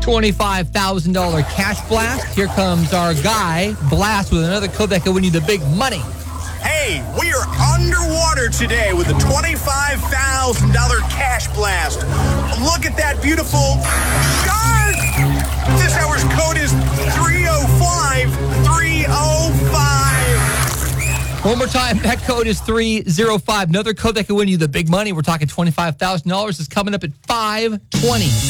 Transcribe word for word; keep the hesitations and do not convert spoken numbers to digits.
twenty-five thousand dollars cash blast. Here comes our guy, Blast, with another code that could win you the big money. Hey, we are underwater today with a twenty-five thousand dollars cash blast. Look at that beautiful shark! This hour's code is three oh five three oh five. One more time, that code is three oh five. Another code that could win you the big money. We're talking twenty-five thousand dollars is coming up at five twenty.